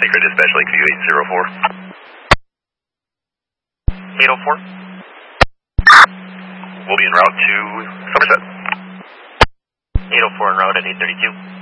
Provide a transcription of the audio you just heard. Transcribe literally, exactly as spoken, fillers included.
Synchro Dispatch Lakeview eight zero four. eight oh four. We'll be en route to Somerset. eight oh four en route at eight thirty-two.